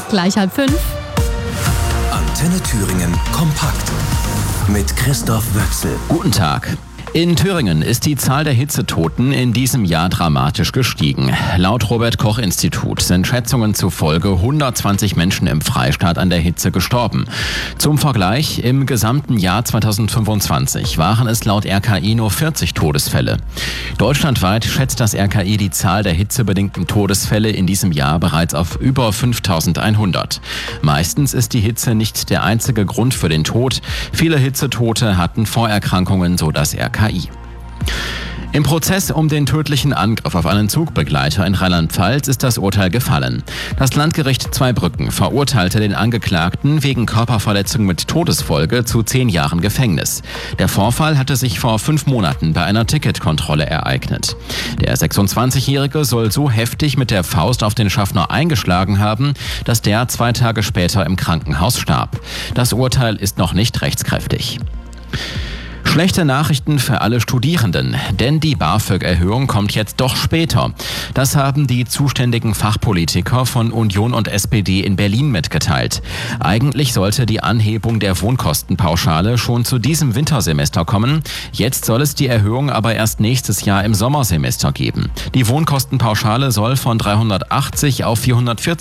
gleich 4:30. Antenne Thüringen kompakt mit Christoph Wöchsel. Guten Tag. In Thüringen ist die Zahl der Hitzetoten in diesem Jahr dramatisch gestiegen. Laut Robert-Koch-Institut sind Schätzungen zufolge 120 Menschen im Freistaat an der Hitze gestorben. Zum Vergleich, im gesamten Jahr 2025 waren es laut RKI nur 40 Todesfälle. Deutschlandweit schätzt das RKI die Zahl der hitzebedingten Todesfälle in diesem Jahr bereits auf über 5.100. Meistens ist die Hitze nicht der einzige Grund für den Tod. Viele Hitzetote hatten Vorerkrankungen, so das RKI. Im Prozess um den tödlichen Angriff auf einen Zugbegleiter in Rheinland-Pfalz ist das Urteil gefallen. Das Landgericht Zweibrücken verurteilte den Angeklagten wegen Körperverletzung mit Todesfolge zu 10 Jahren Gefängnis. Der Vorfall hatte sich vor 5 Monaten bei einer Ticketkontrolle ereignet. Der 26-Jährige soll so heftig mit der Faust auf den Schaffner eingeschlagen haben, dass der 2 Tage später im Krankenhaus starb. Das Urteil ist noch nicht rechtskräftig. Schlechte Nachrichten für alle Studierenden, denn die BAföG-Erhöhung kommt jetzt doch später. Das haben die zuständigen Fachpolitiker von Union und SPD in Berlin mitgeteilt. Eigentlich sollte die Anhebung der Wohnkostenpauschale schon zu diesem Wintersemester kommen. Jetzt soll es die Erhöhung aber erst nächstes Jahr im Sommersemester geben. Die Wohnkostenpauschale soll von 380 auf 440